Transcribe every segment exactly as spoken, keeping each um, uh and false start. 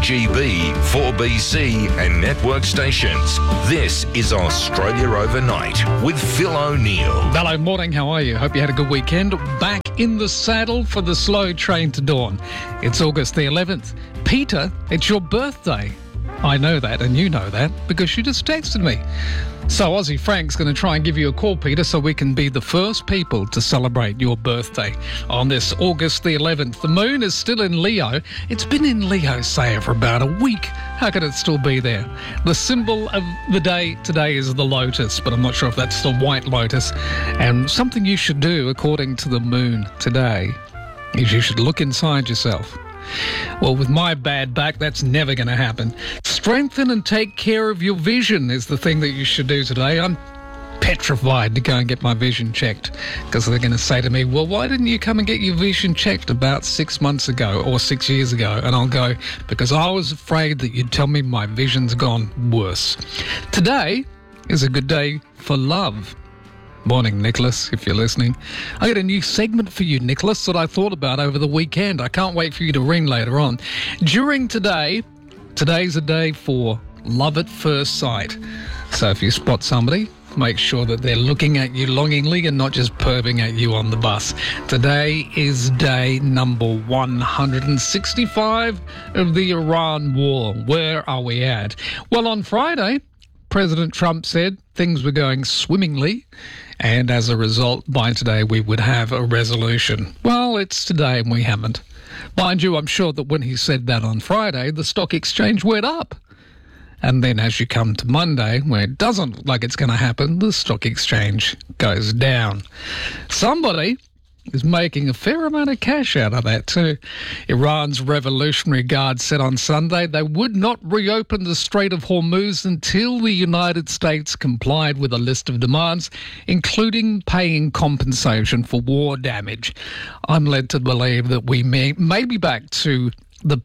G B, four B C and network stations. This is Australia Overnight with Phil O'Neill. Hello, morning. How are you? Hope you had a good weekend. Back in the saddle for the slow train to dawn. It's August the eleventh. Peter, it's your birthday. I know that, and you know that, because you just texted me. So Aussie Frank's going to try and give you a call, Peter, so we can be the first people to celebrate your birthday on this August the eleventh. The moon is still in Leo. It's been in Leo, say, for about a week. How could it still be there? The symbol of the day today is the lotus, but I'm not sure if that's the white lotus. And something you should do, according to the moon today, is you should look inside yourself. Well, with my bad back, that's never going to happen. Strengthen and take care of your vision is the thing that you should do today. I'm petrified to go and get my vision checked because they're going to say to me, well, why didn't you come and get your vision checked about six months ago or six years ago? And I'll go, because I was afraid that you'd tell me my vision's gone worse. Today is a good day for love. Morning, Nicholas, if you're listening. I got a new segment for you, Nicholas, that I thought about over the weekend. I can't wait for you to ring later on. During today, today's a day for love at first sight. So if you spot somebody, make sure that they're looking at you longingly and not just perving at you on the bus. Today is day number one hundred sixty-five of the Iran war. Where are we at? Well, on Friday, President Trump said things were going swimmingly, and as a result, by today we would have a resolution. Well, it's today and we haven't. Mind you, I'm sure that when he said that on Friday, the stock exchange went up. And then as you come to Monday, where it doesn't look like it's going to happen, the stock exchange goes down. Somebody is making a fair amount of cash out of that too. Iran's Revolutionary Guard said on Sunday they would not reopen the Strait of Hormuz until the United States complied with a list of demands, including paying compensation for war damage. I'm led to believe that we may, may be back to the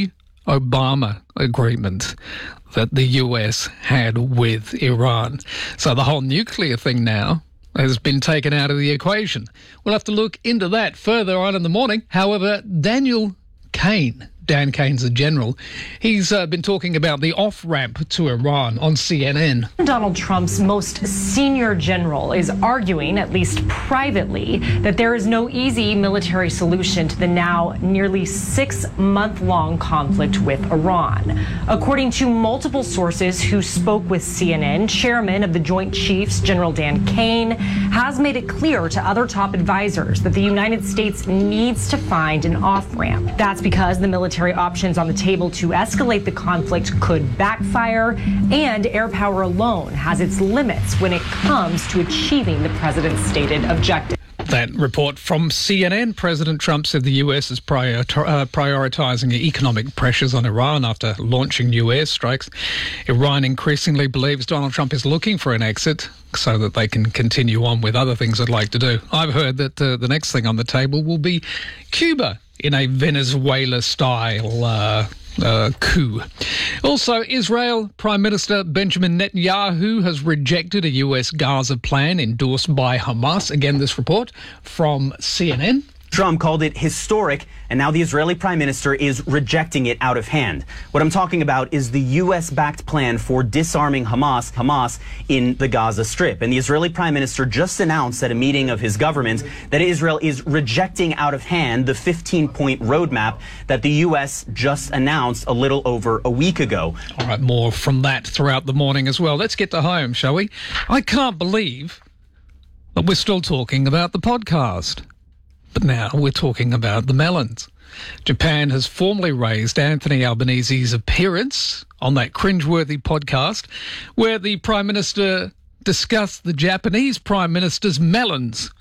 pre-Obama agreement that the U S had with Iran. So the whole nuclear thing now has been taken out of the equation. We'll have to look into that further on in the morning. However, Daniel Kane, Dan Kane's a general, he's uh, been talking about the off-ramp to Iran on C N N. Donald Trump's most senior general is arguing, at least privately, that there is no easy military solution to the now nearly six-month-long conflict with Iran. According to multiple sources who spoke with C N N, Chairman of the Joint Chiefs, General Dan Kane, has made it clear to other top advisors that the United States needs to find an off-ramp. That's because the military options on the table to escalate the conflict could backfire, and air power alone has its limits when it comes to achieving the president's stated objective. That report from C N N, President Trump said the U S is prior, uh, prioritising economic pressures on Iran after launching new airstrikes. Iran increasingly believes Donald Trump is looking for an exit so that they can continue on with other things they'd like to do. I've heard that uh, the next thing on the table will be Cuba in a Venezuela-style uh, uh, coup. Also, Israel Prime Minister Benjamin Netanyahu has rejected a U S Gaza plan endorsed by Hamas. Again, this report from C N N. Trump called it historic, and now the Israeli prime minister is rejecting it out of hand. What I'm talking about is the U S-backed plan for disarming Hamas, Hamas in the Gaza Strip. And the Israeli prime minister just announced at a meeting of his government that Israel is rejecting out of hand the fifteen-point roadmap that the U S just announced a little over a week ago. All right, more from that throughout the morning as well. Let's get to home, shall we? I can't believe that we're still talking about the podcast. But now we're talking about the melons. Japan has formally raised Anthony Albanese's appearance on that cringeworthy podcast where the Prime Minister discussed the Japanese Prime Minister's melons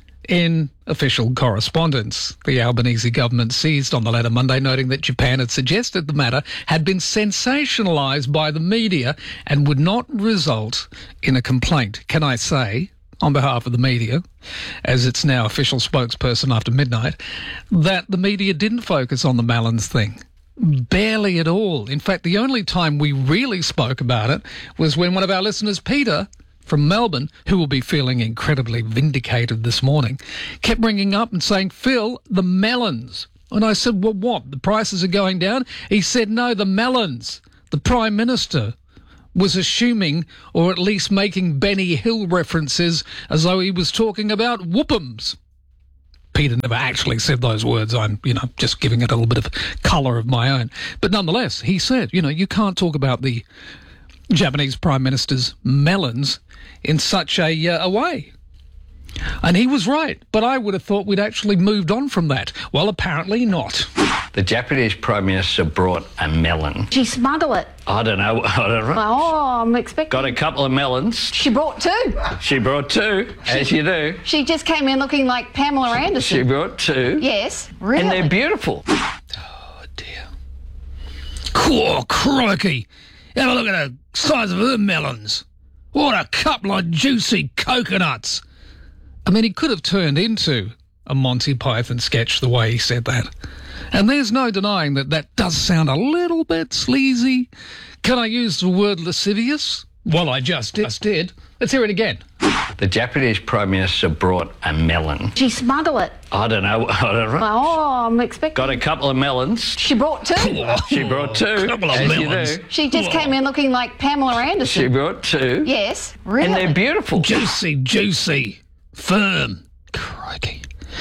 in official correspondence. The Albanese government seized on the letter Monday, noting that Japan had suggested the matter had been sensationalised by the media and would not result in a complaint. Can I say, on behalf of the media, as its now official spokesperson after midnight, that the media didn't focus on the melons thing. Barely at all. In fact, the only time we really spoke about it was when one of our listeners, Peter, from Melbourne, who will be feeling incredibly vindicated this morning, kept ringing up and saying, Phil, the melons. And I said, well, what? The prices are going down? He said, no, the melons. The Prime Minister was assuming, or at least making Benny Hill references as though he was talking about whoopums. Peter never actually said those words. I'm, you know, just giving it a little bit of colour of my own. But nonetheless, he said, you know, you can't talk about the Japanese Prime Minister's melons in such a, uh, a way. And he was right, but I would have thought we'd actually moved on from that. Well, apparently not. The Japanese Prime Minister brought a melon. Did she smuggle it? I don't know. I don't know. Oh, I'm expecting... Got a couple of melons. She brought two. She brought two, as you do. She just came in looking like Pamela Anderson. She brought two. Yes, really. And they're beautiful. Oh, dear. Oh, crikey. Have a look at the size of her melons. What a couple of juicy coconuts. I mean, he could have turned into a Monty Python sketch the way he said that. And there's no denying that that does sound a little bit sleazy. Can I use the word lascivious? Well, I just did. Just did. Let's hear it again. The Japanese Prime Minister brought a melon. Did she smuggle it? I don't know. I don't know. Oh, I'm expecting... Got a couple of melons. She brought two. She brought two, couple of as melons. you do. She just came in looking like Pamela Anderson. She brought two. Yes, really. And they're beautiful. Juicy, juicy, firm. Crikey.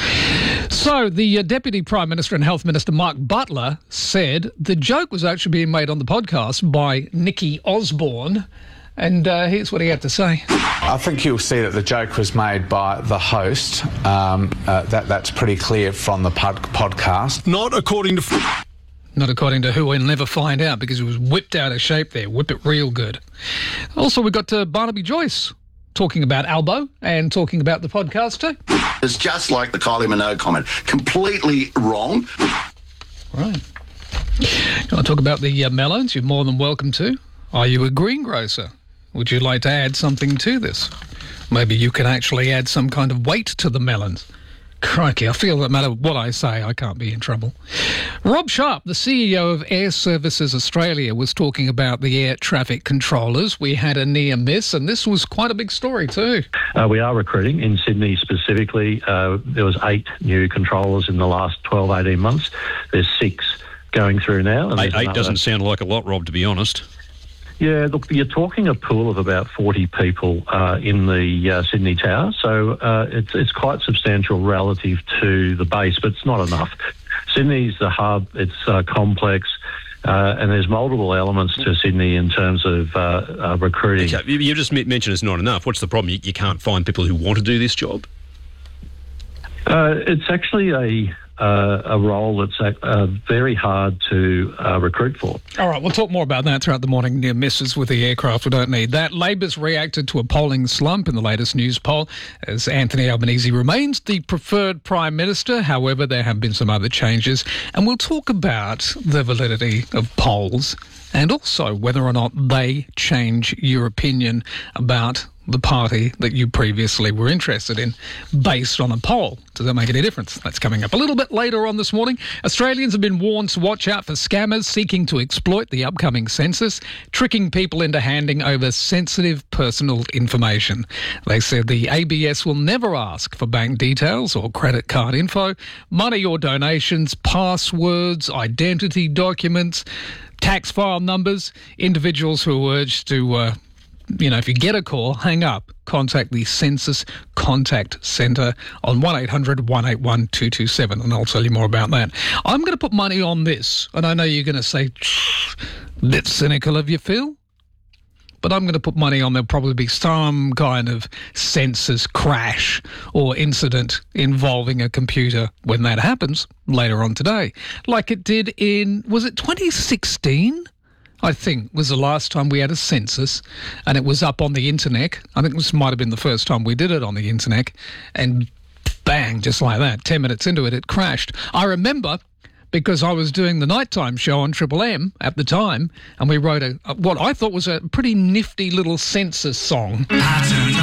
So the uh, Deputy Prime Minister and Health Minister Mark Butler said the joke was actually being made on the podcast by Nikki Osborne, and uh, here's what he had to say. I think you'll see that the joke was made by the host. Um, uh, that that's pretty clear from the pod- podcast. Not according to... F- Not according to who, we'll never find out, because he was whipped out of shape there. Whip it real good. Also, we got uh, Barnaby Joyce talking about Albo and talking about the podcast too. It's just like the Kylie Minogue comment. Completely wrong. Right. You want to talk about the uh, melons? You're more than welcome to. Are you a greengrocer? Would you like to add something to this? Maybe you can actually add some kind of weight to the melons. Crikey, I feel that no matter what I say, I can't be in trouble. Rob Sharp, the C E O of Air Services Australia, was talking about the air traffic controllers. We had a near miss, and this was quite a big story too. Uh, we are recruiting in Sydney specifically. Uh, there was eight new controllers in the last twelve, eighteen months. There's six going through now. And eight eight another... doesn't sound like a lot, Rob, to be honest. Yeah, look, you're talking a pool of about forty people uh, in the uh, Sydney Tower, so uh, it's it's quite substantial relative to the base, but it's not enough. Sydney's the hub, it's uh, complex, uh, and there's multiple elements to Sydney in terms of uh, uh, recruiting. Okay, you just mentioned it's not enough. What's the problem? You, you can't find people who want to do this job? Uh, it's actually a... Uh, a role that's uh, very hard to uh, recruit for. All right, we'll talk more about that throughout the morning. Near misses with the aircraft, we don't need that. Labor's reacted to a polling slump in the latest news poll as Anthony Albanese remains the preferred Prime Minister. However, there have been some other changes, and we'll talk about the validity of polls and also whether or not they change your opinion about the party that you previously were interested in based on a poll. Does that make any difference? That's coming up a little bit later on this morning. Australians have been warned to watch out for scammers seeking to exploit the upcoming census, tricking people into handing over sensitive personal information. They said the A B S will never ask for bank details or credit card info, money or donations, passwords, identity documents, tax file numbers. Individuals who are urged to uh, You know, if you get a call, hang up, contact the Census Contact Centre on one eight hundred, one eight one, two two seven, and I'll tell you more about that. I'm going to put money on this, and I know you're going to say, that's cynical of you, Phil, but I'm going to put money on there'll probably be some kind of census crash or incident involving a computer when that happens later on today, like it did in, was it twenty sixteen? I think was the last time we had a census, and it was up on the internet. I think this might have been the first time we did it on the internet, and bang, just like that, ten minutes into it, it crashed. I remember because I was doing the nighttime show on Triple M at the time, and we wrote a, a what I thought was a pretty nifty little census song. I turned